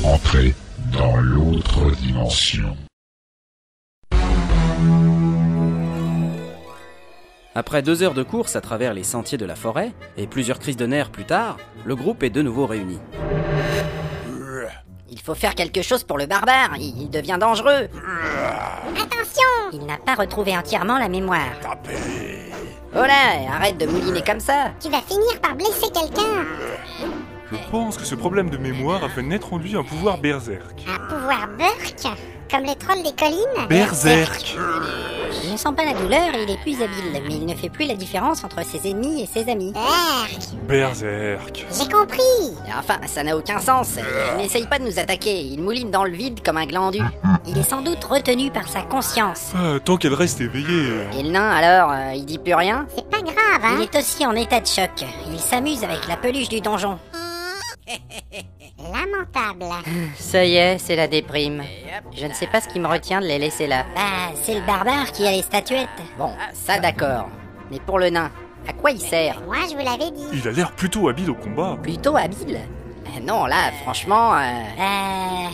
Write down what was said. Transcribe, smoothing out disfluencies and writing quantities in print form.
Entrez dans l'autre dimension. Après 2 heures de course à travers les sentiers de la forêt, et plusieurs crises de nerfs plus tard, le groupe est de nouveau réuni. Il faut faire quelque chose pour le barbare, il devient dangereux. Attention! Il n'a pas retrouvé entièrement la mémoire. Oh là, arrête de mouliner comme ça. Tu vas finir par blesser quelqu'un. Je pense que ce problème de mémoire a fait naître en lui un pouvoir berserk. Un pouvoir burk, comme les trolls des collines. Berserk. Il ne sent pas la douleur et il est plus habile, mais il ne fait plus la différence entre ses ennemis et ses amis. Berserk. J'ai compris. Enfin, ça n'a aucun sens. Il n'essaye pas de nous attaquer, il mouline dans le vide comme un glandu. Il est sans doute retenu par sa conscience. Tant qu'elle reste éveillée. Et le nain, alors, il dit plus rien? C'est pas grave, hein. Il est aussi en état de choc. Il s'amuse avec la peluche du donjon. Lamentable. Ça y est, c'est la déprime. Je ne sais pas ce qui me retient de les laisser là. Bah, c'est le barbare qui a les statuettes. Bon, ça d'accord. Mais pour le nain, à quoi il sert? Moi, je vous l'avais dit. Il a l'air plutôt habile au combat. Plutôt habile. Non, là, franchement...